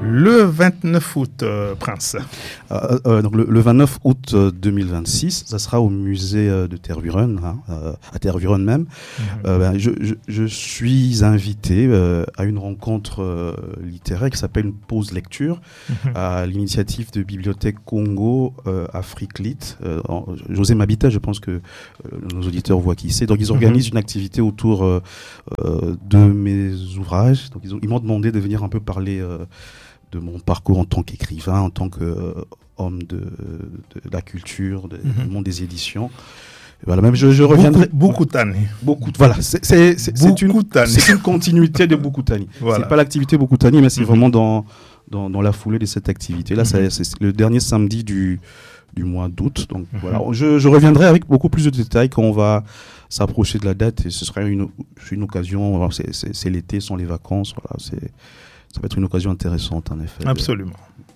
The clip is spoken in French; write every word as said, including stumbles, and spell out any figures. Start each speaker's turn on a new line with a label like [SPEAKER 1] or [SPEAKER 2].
[SPEAKER 1] Le vingt-neuf août, euh, Prince.
[SPEAKER 2] Euh, euh, donc le, le vingt-neuf août deux mille vingt-six, ça sera au musée de Tervuren, hein, euh, à Tervuren même. Mm-hmm. Euh, ben, je, je, je suis invité euh, à une rencontre euh, littéraire qui s'appelle une pause lecture, mm-hmm. à l'initiative de Bibliothèque Congo euh, Afrique Lit. Euh, José Mabita, je pense que euh, nos auditeurs voient qui c'est. Donc ils organisent mm-hmm. une activité autour euh, euh, de mes ouvrages. Donc ils, ont, ils m'ont demandé de venir un peu parler euh, de mon parcours en tant qu'écrivain, en tant qu'homme euh, de, de la culture, de, mm-hmm. du monde des éditions. Et voilà, même je, je reviendrai.
[SPEAKER 1] Beaucoup Boukutani.
[SPEAKER 2] Beaucoup, voilà, c'est, c'est, c'est, c'est, une, c'est une continuité de Boukutani. Voilà. C'est pas l'activité Boukutani, mais c'est mm-hmm. vraiment dans, dans, dans la foulée de cette activité-là. Mm-hmm. C'est, c'est le dernier samedi du, du mois d'août. Donc mm-hmm. voilà, je, je reviendrai avec beaucoup plus de détails quand on va s'approcher de la date. Et ce sera une, une occasion. C'est, c'est, c'est l'été, sont les vacances. Voilà, c'est. Ça va être une occasion intéressante, en effet.
[SPEAKER 1] Absolument.